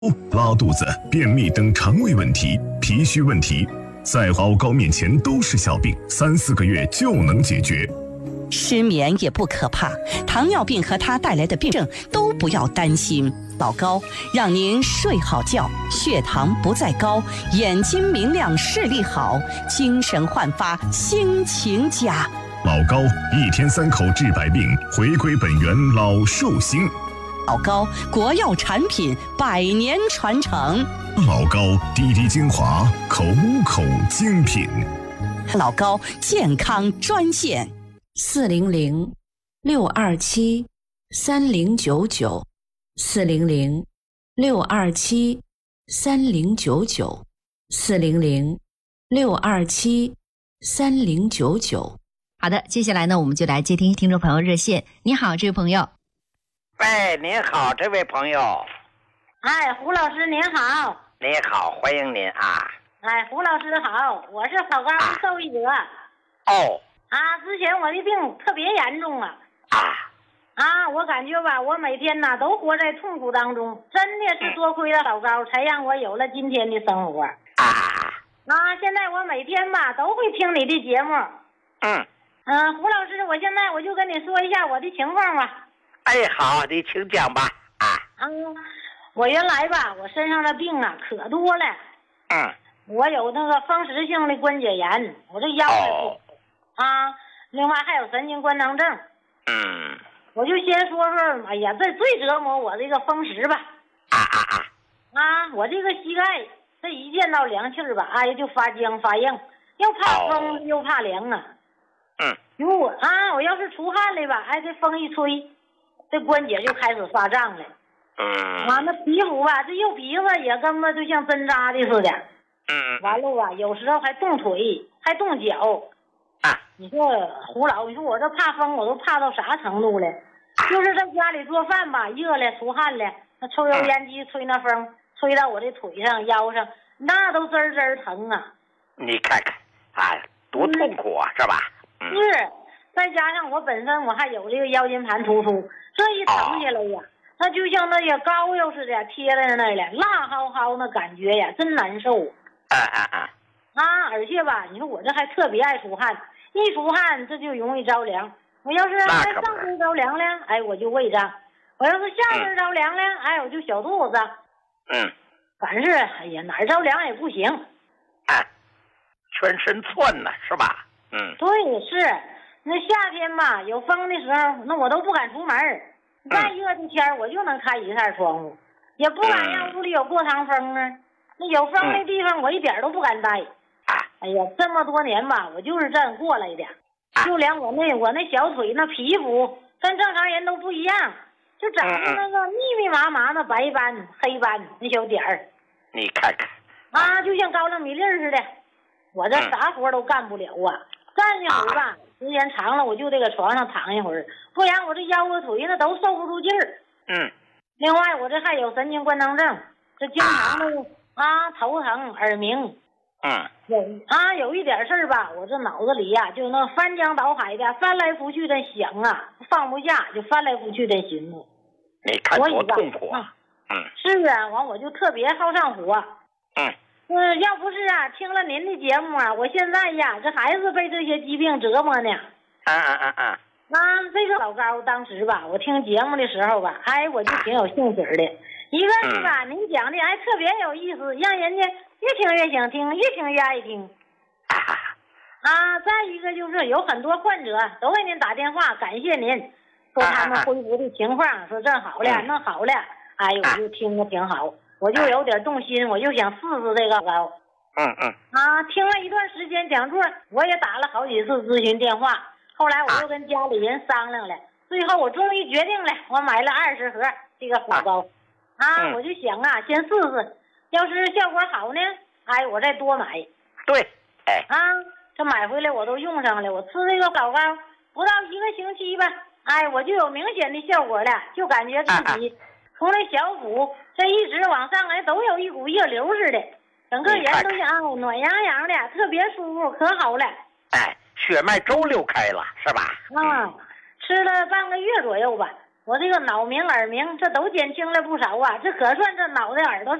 拉肚子、便秘等肠胃问题、脾虚问题，在老高面前都是小病，3-4个月就能解决。 失眠也不可怕，糖尿病和它带来的病症都不要担心。老高让您睡好觉，血糖不再高，眼睛明亮，视力好，精神焕发，心情佳。 老高1天3口治百病，回归本源老寿星。 老高国药产品100年传承。 老高滴滴精华，口口精品。 老高健康专线 400-627-3099，400-627-3099。好的，接下来呢，我们就来接听众朋友热线。你好，这位朋友。 喂，您好，这位朋友。 哎，胡老师您好。 您好，欢迎您啊。 哎，胡老师好，我是老高的受益者。 哦。 之前我的病特别严重啊。我感觉吧，我每天呢都活在痛苦当中，真的是多亏了老高，才让我有了今天的生活。现在我每天吧都会听你的节目。胡老师，我现在就跟你说一下我的情况吧。 哎，好，你请讲吧。 我原来吧，我身上的病啊可多了。我有那个风湿性的关节炎，我这腰也不另外还有神经官能症。我就先说说，哎呀，这最折磨我这个风湿吧。我这个膝盖，这一见到凉气儿吧，就发僵发硬，又怕风又怕凉啊。如果我要是出汗了吧，这风一吹，这关节就开始发胀了。那皮肤吧，这右鼻子也根本就像针扎的似的。完了吧，有时候还冻腿，还冻脚。你说胡老，你说我这怕风，我都怕到啥程度了？就是在家里做饭吧，热了出汗了，那抽油烟机吹那风，吹到我的腿上腰上，那都滋滋疼啊！ 你看看多痛苦啊，是吧？ 是，再加上我本身我还有这个腰间盘突出，这一疼下来呀，那就像那些膏药似的贴在那儿了，辣好好那感觉呀，真难受。而且吧，你说我这还特别爱出汗，一出汗这就容易着凉。我要是在上身着凉了，我就胃胀；我要是下身着凉了，我就小肚子。反正哪儿着凉也不行。 全身窜呢，是吧？ 对，是。那夏天吧，有风的时候，那我都不敢出门。再热的天我就能开一扇窗户，也不敢让屋里有过堂风啊。那有风的地方，我一点都不敢待。哎呀，这么多年吧，我就是这样过来的。就连我那小腿那皮肤跟正常人都不一样，就长得那个密密麻麻的白斑黑斑那小点儿。 你看看就像高粱米粒似的。我这啥活都干不了啊，站一会儿吧，时间长了我就得搁床上躺一会儿，不然我这腰和腿那都受不住劲儿。另外我这还有神经官能症，这经常的头疼耳鸣。有一点事儿吧，我这脑子里呀就那翻江倒海的翻来覆去的想放不下，就翻来覆去的寻思。 你看多痛苦是啊，完我就特别好上火。要不是听了您的节目我现在呀这还是被这些疾病折磨呢。这个老高当时吧，我听节目的时候吧，我就挺有兴趣的。一个是吧，您讲的特别有意思，让人家越听越想听，越听越爱听。再一个就是有很多患者都给您打电话感谢您，说他们恢复的情况，说这好了那好了。我就听着挺好，我就有点动心，我就想试试这个老高。听了一段时间讲座，我也打了好几次咨询电话，后来我又跟家里人商量了，最后我终于决定了，我买了20盒这个老高。我就想先试试，要是效果好呢，我再多买。 对， 这买回来我都用上了，我吃这个老高不到1个星期吧，我就有明显的效果了，就感觉自己从那小腹这一直往上都有一股热流似的，整个人都像暖洋洋的，特别舒服，可好了。 血脉周溜开了，是吧？ 吃了半个月左右吧， 我这个脑鸣、耳鸣，这都减轻了不少啊！这可算这脑袋、耳朵